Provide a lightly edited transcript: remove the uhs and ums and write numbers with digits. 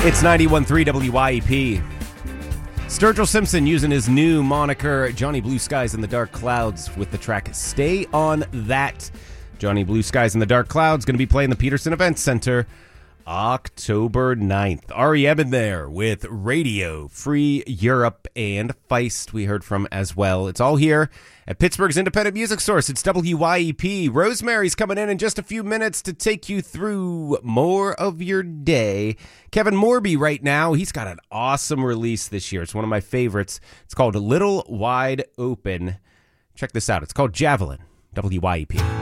It's 91.3 WYEP. Sturgill Simpson using his new moniker, Johnny Blue Skies in the Dark Clouds, with the track Stay On That. Johnny Blue Skies in the Dark Clouds going to be playing the Peterson Events Center October 9th. REM in there with Radio Free Europe and Feist we heard from as well. It's all here at Pittsburgh's independent music source. It's WYEP. Rosemary's coming in just a few minutes to take you through more of your day. Kevin Morby right now, he's got an awesome release this year. It's one of my favorites. It's called Little Wide Open. Check this out. It's called Javelin. WYEP.